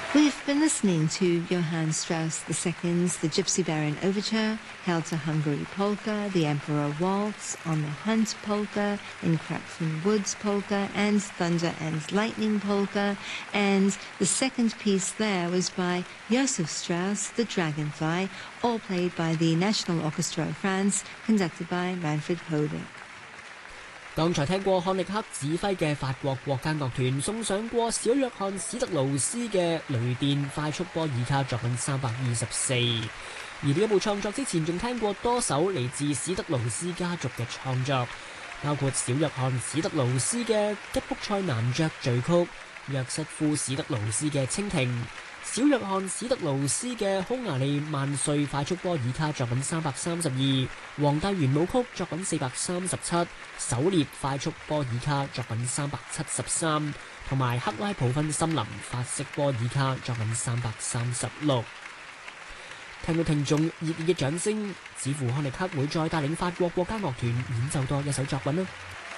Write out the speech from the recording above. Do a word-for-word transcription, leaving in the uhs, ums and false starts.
We've been listening to Johann Strauss the Second's The Gypsy Baron Overture, Hail to Hungary Polka, The Emperor Waltz, On the Hunt Polka, In Crackling Woods Polka, and Thunder and Lightning Polka. And the second piece there was by Joseph Strauss, The Dragonfly, all played by the National Orchestra of France, conducted by Manfred Hodig。 剛才聽過漢力克指揮嘅法國國家樂團送上過小約翰史特勞斯嘅雷電快速波爾卡作品三百二十四，而呢一部創作之前仲聽過多首嚟自史特勞斯家族嘅創作，包括小約翰史特勞斯嘅吉卜賽男爵序曲、約瑟夫史特勞斯嘅蜻蜓、小約翰史特勞斯嘅匈牙利萬歲快速波爾卡作品三百三十二、皇帝圓舞曲作品四百三十七、狩獵快速波爾卡作品三百七十三，同埋克拉普芬森林法式波爾卡作品三百三十六。聽到聽眾熱烈嘅掌聲，似乎漢力克會再帶領法國國家樂團演奏多一首作品啦。